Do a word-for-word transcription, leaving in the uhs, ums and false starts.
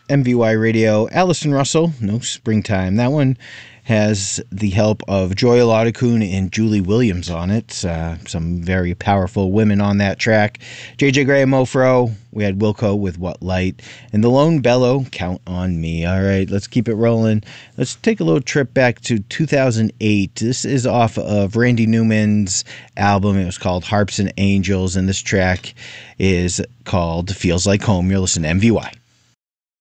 M V Y Radio. Allison Russell, No Springtime. That one has the help of Joy Laudicoon and Julie Williams on it. Uh, some very powerful women on that track. J J Grey and Mofro. We had Wilco with What Light. And The Lone Bellow, Count on Me. All right, let's keep it rolling. Let's take a little trip back to two thousand eight. This is off of Randy Newman's album. It was called Harps and Angels, and this track is called Feels Like Home. You're listening to M V Y.